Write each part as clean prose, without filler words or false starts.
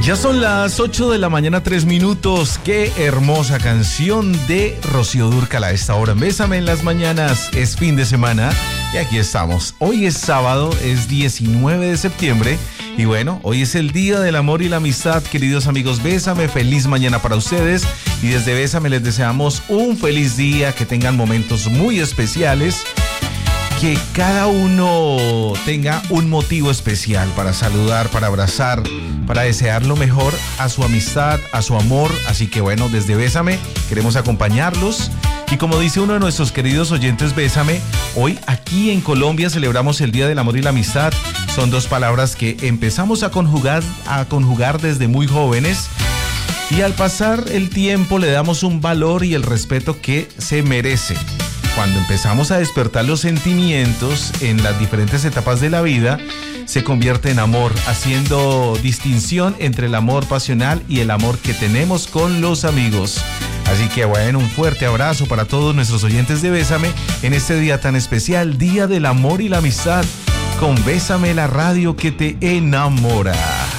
Ya son las 8 de la mañana, 3 minutos. Qué hermosa canción de Rocío Dúrcal a esta hora. Bésame en las mañanas. Es fin de semana y aquí estamos. Hoy es sábado, es 19 de septiembre. Y bueno, hoy es el Día del Amor y la Amistad. Queridos amigos, Bésame, feliz mañana para ustedes. Y desde Bésame les deseamos un feliz día, que tengan momentos muy especiales. Que cada uno tenga un motivo especial para saludar, para abrazar, para desear lo mejor a su amistad, a su amor. Así que bueno, desde Bésame queremos acompañarlos. Y como dice uno de nuestros queridos oyentes, Bésame, hoy aquí en Colombia celebramos el Día del Amor y la Amistad. Son dos palabras que empezamos a conjugar desde muy jóvenes. Y al pasar el tiempo le damos un valor y el respeto que se merece. Cuando empezamos a despertar los sentimientos en las diferentes etapas de la vida, se convierte en amor, haciendo distinción entre el amor pasional y el amor que tenemos con los amigos. Así que bueno, un fuerte abrazo para todos nuestros oyentes de Bésame en este día tan especial, Día del Amor y la Amistad, con Bésame, la radio que te enamora.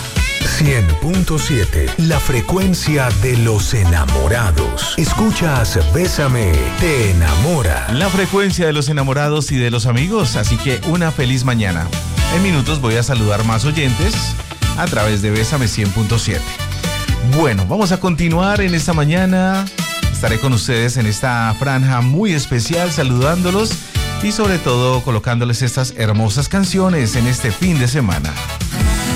100.7, la frecuencia de los enamorados. Escuchas Bésame, te enamora. La frecuencia de los enamorados y de los amigos, así que una feliz mañana. En minutos voy a saludar más oyentes a través de Bésame 100.7. Bueno, vamos a continuar en esta mañana. Estaré con ustedes en esta franja muy especial, saludándolos y sobre todo colocándoles estas hermosas canciones en este fin de semana.